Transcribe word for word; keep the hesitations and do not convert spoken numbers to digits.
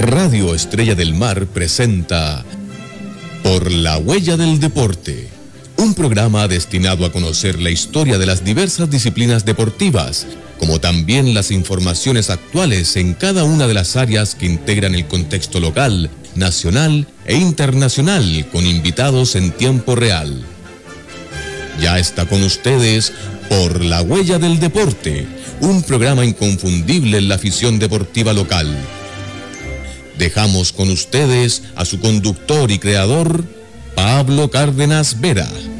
Radio Estrella del Mar presenta Por la Huella del Deporte, un programa destinado a conocer la historia de las diversas disciplinas deportivas, como también las informaciones actuales en cada una de las áreas que integran el contexto local, nacional e internacional, con invitados en tiempo real. Ya está con ustedes Por la Huella del Deporte, un programa inconfundible en la afición deportiva local. Dejamos con ustedes a su conductor y creador, Pablo Cárdenas Vera.